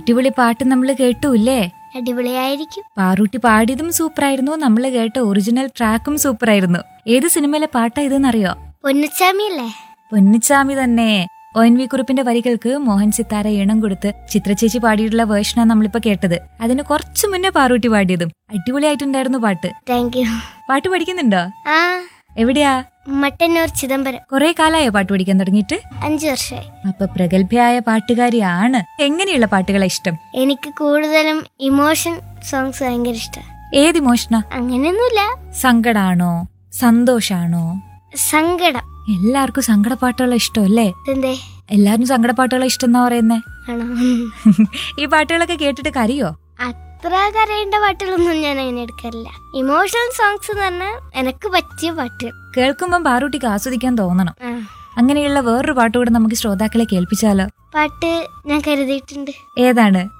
അടിപൊളി പാട്ട് നമ്മള് കേട്ടൂല്ലേ? അടിപൊളിയായിരിക്കും. പാറൂട്ടി പാടിയതും സൂപ്പറായിരുന്നു, നമ്മള് കേട്ട ഒറിജിനൽ ട്രാക്കും സൂപ്പറായിരുന്നു. ഏത് സിനിമയിലെ പാട്ടാ ഇതെന്നറിയോ? പൊന്നുച്ചാമിയല്ലേ? പൊന്നിച്ചാമി തന്നെ. ONV കുറുപ്പിന്റെ വരികൾക്ക് മോഹൻ സിത്താര ഈണം കൊടുത്ത് ചിത്രചേച്ചി പാടിയിട്ടുള്ള വേർഷനാണ് നമ്മളിപ്പോ കേട്ടത്. അതിന് കുറച്ചു മുന്നേ പാറൂട്ടി പാടിയതും അടിപൊളിയായിട്ടുണ്ടായിരുന്നു പാട്ട്. Thank you. പാട്ട് പഠിക്കുന്നുണ്ടോ? ആ, എവിടെയാ? മട്ടന്നൂർ ചിദംബരം. കൊറേ കാലായോ പാട്ട് പഠിക്കാൻ തുടങ്ങിയിട്ട്? 5 വർഷമായി. അപ്പൊ പ്രഗത്ഭയായ പാട്ടുകാരിയാണ്. എങ്ങനെയുള്ള പാട്ടുകളാ ഇഷ്ടം? എനിക്ക് കൂടുതലും ഇമോഷൻ സോങ്സ് ഭയങ്കര ഇഷ്ടം. ഏത് ഇമോഷനാ? അങ്ങനെയൊന്നുമില്ല. സങ്കടാണോ സന്തോഷാണോ? സങ്കടം. എല്ലാവർക്കും സങ്കടപ്പാട്ടുകളെ ഇഷ്ടമല്ലേ? എന്തേ? എല്ലാരും സങ്കടപ്പാട്ടുകളെ ഇഷ്ടം എന്നാ പറയുന്നേ. ആണോ? ഈ പാട്ടുകളൊക്കെ കേട്ടിട്ട് കരയോ? അത്ര കരയേണ്ട പാട്ടുകളൊന്നും ഞാൻ അങ്ങനെ എടുക്കാറില്ല. ഇമോഷണൽ സോങ്സ് എന്ന് പറഞ്ഞാൽ എനക്ക് പറ്റിയ പാട്ടുകൾ കേൾക്കുമ്പം പാറൂട്ടിക്ക് ആസ്വദിക്കാൻ തോന്നണം. ആ, അങ്ങനെയുള്ള വേറൊരു പാട്ടുകൂടെ നമുക്ക് ശ്രോതാക്കളെ കേൾപ്പിച്ചാലോ? പാട്ട് ഞാൻ കരുതിയിട്ടുണ്ട്. ഏതാണ്?